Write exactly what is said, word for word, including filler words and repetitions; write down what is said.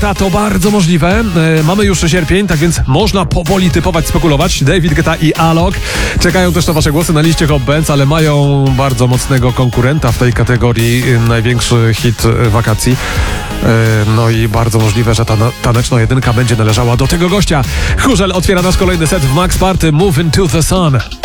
A to bardzo możliwe. E, mamy już sierpień, tak więc można powoli typować, spekulować. David Guetta i Alok czekają też na wasze głosy na liście Hot Bands, ale mają bardzo mocnego konkurenta w tej kategorii. e, Największy hit e, wakacji. E, no i bardzo możliwe, że ta na- taneczna jedynka będzie należała do tego gościa. Chórzel otwiera nasz kolejny set w Max Party Move into the Sun.